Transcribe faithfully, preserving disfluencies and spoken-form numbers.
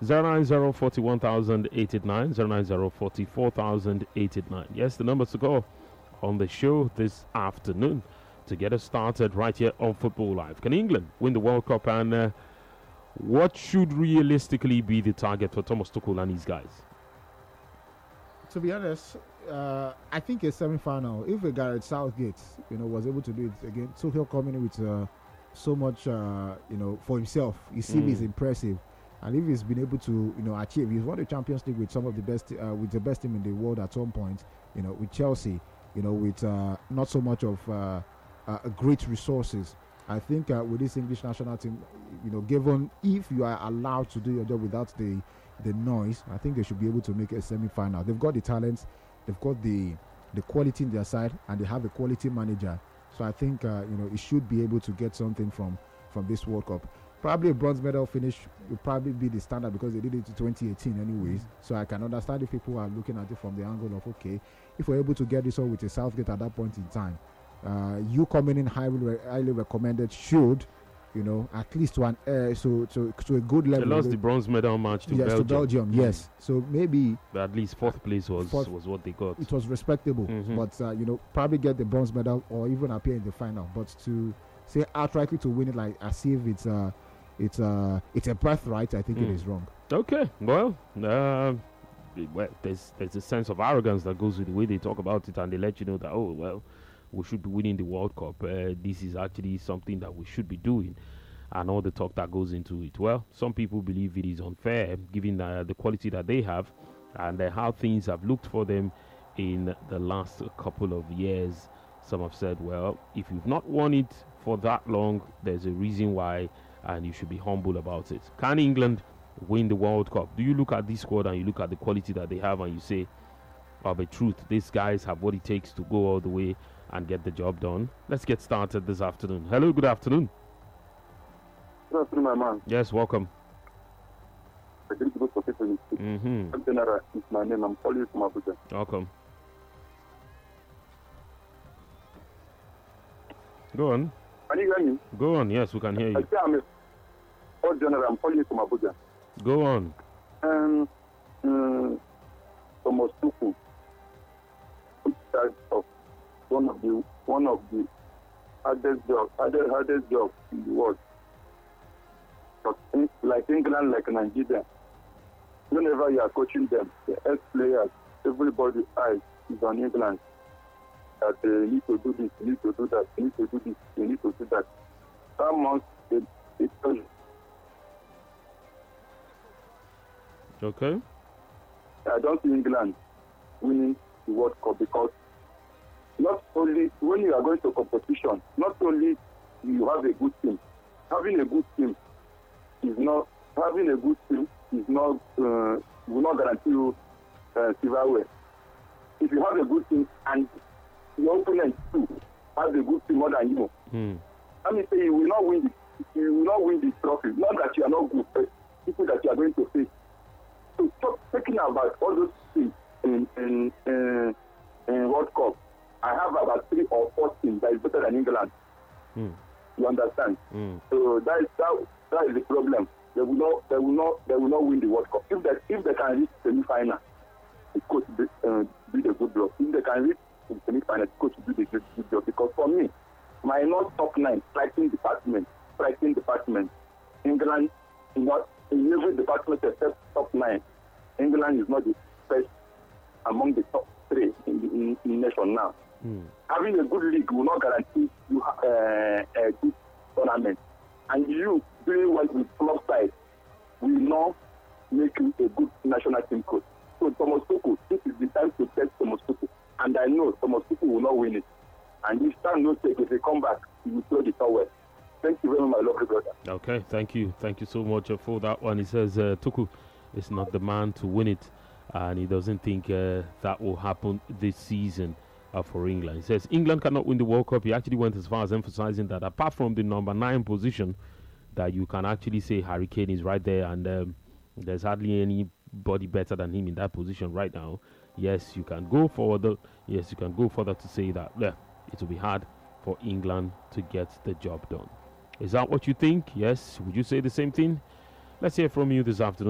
zero nine zero forty one thousand eight eight nine, zero nine zero forty four thousand eight eight nine. Yes, the numbers to go on the show this afternoon to get us started right here on Football Live. Can England win the World Cup, and uh, what should realistically be the target for Thomas Tuchel and his guys? To be honest, uh, I think a semi-final, if a Gareth Southgate, you know, was able to do it again, Tuchel coming in with uh, so much, uh, you know, for himself, his C V mm. is impressive. And if he's been able to, you know, achieve, he's won the Champions League with some of the best, uh, with the best team in the world at some point, you know, with Chelsea, you know, with uh, not so much of uh, uh, great resources. I think uh, with this English national team, you know, given if you are allowed to do your job without the the noise, I think they should be able to make a semi-final. They've got the talents, they've got the the quality in their side, and they have a quality manager. So I think uh, you know, it should be able to get something from from this World Cup. Probably a bronze medal finish will probably be the standard because they did it in twenty eighteen anyways. Mm-hmm. So I can understand if people are looking at it from the angle of, okay, if we're able to get this on with a Southgate at that point in time, uh, you coming in highly, highly recommended should, you know, at least to an uh, so to, to a good level. They lost the bronze medal match to yes, Belgium. to Belgium, yes. So maybe but at least fourth place was fourth, was what they got. It was respectable, mm-hmm. but uh, you know, probably get the bronze medal or even appear in the final. But to say outrightly to win it, like as if it's uh it's uh it's a birthright, I think mm. it is wrong. Okay, well, uh, well, there's there's a sense of arrogance that goes with the way they talk about it, and they let you know that, oh well, we should be winning the World Cup. Uh, this is actually something that we should be doing, and all the talk that goes into it. Well, some people believe it is unfair, given uh, the quality that they have and uh, how things have looked for them in the last couple of years. Some have said, well, if you've not won it for that long, there's a reason why, and you should be humble about it. Can England win the World Cup? Do you look at this squad and you look at the quality that they have and you say, well, the truth, these guys have what it takes to go all the way and get the job done? Let's get started this afternoon. Hello, good afternoon. Good afternoon, my man. Yes, welcome. Mm-hmm. General is my name. I'm calling you from Abuja. Welcome. Go on. Can you hear me? Go on, yes, we can hear you. I say I'm a All General, I'm calling you from Abuja. Go on. Um, um, Thomas Tuchel, in charge of one of the one of the hardest jobs, hardest, hardest jobs in the world. But in, like England, like Nigeria, whenever you are coaching them, the ex-players, everybody's eyes is on England. That they need to do this, they need to do that, they need to do this, they need to do that. Some months, they, they tell you. Okay. I don't see England winning the World Cup because not only when you are going to competition, not only you have a good team, having a good team is not having a good team is not uh, will not guarantee you uh, silverware. If you have a good team and your opponent too has a good team more than you, hmm. let me say you will not win the you will not win the trophy. Not that you are not good, but people that you are going to face. So stop thinking about all those things in in, in in World Cup. I have about three or four teams that is better than England. Hmm. You understand? Hmm. So that is that, that is the problem. They will not they will not they will not win the World Cup. If they if they can reach semi-final, the coach be, uh, be the good job. If they can reach the semi-final, the coach do the good, good job. Because for me, my not top nine striking department, striking department, England is not in every department except top nine. England is not the best among the top three in the in, in nation now. Mm. Having a good league will not guarantee you uh, a good tournament, and you doing well with club side will not make you a good national team coach. So Thomas Tuchel, this is the time to test Thomas Tuchel, and I know Thomas Tuchel will not win it. And if time no take, if they come back, he will throw the towel. Thank you very much, my lovely brother. Okay, thank you. Thank you so much for that one. He says uh, Tuchel is not the man to win it, and he doesn't think uh, that will happen this season uh, for England. He says England cannot win the World Cup. He actually went as far as emphasizing that apart from the number nine position, that you can actually say Harry Kane is right there, and um, there's hardly anybody better than him in that position right now. Yes, you can go further. Yes, you can go further to say that yeah, it will be hard for England to get the job done. Is that what you think? Yes. Would you say the same thing? Let's hear from you this afternoon.